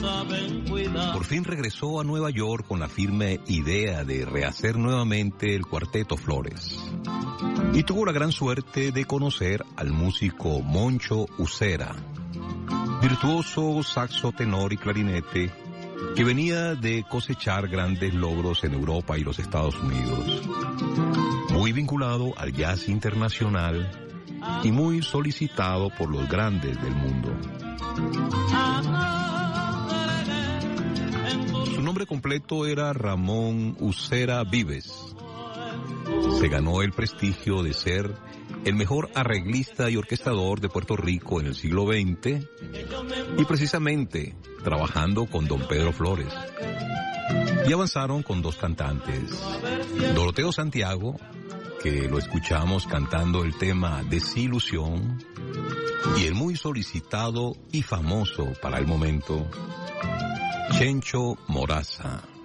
Por fin regresó a Nueva York con la firme idea de rehacer nuevamente el Cuarteto Flores. Y tuvo la gran suerte de conocer al músico Moncho Ucera, virtuoso saxo tenor y clarinete, que venía de cosechar grandes logros en Europa y los Estados Unidos. Muy vinculado al jazz internacional y muy solicitado por los grandes del mundo. Su nombre completo era Ramón Ucera Vives. Se ganó el prestigio de ser el mejor arreglista y orquestador de Puerto Rico en el siglo XX, y precisamente trabajando con don Pedro Flores. Y avanzaron con dos cantantes, Doroteo Santiago, que lo escuchamos cantando el tema Desilusión, y el muy solicitado y famoso para el momento, Chencho Moraza.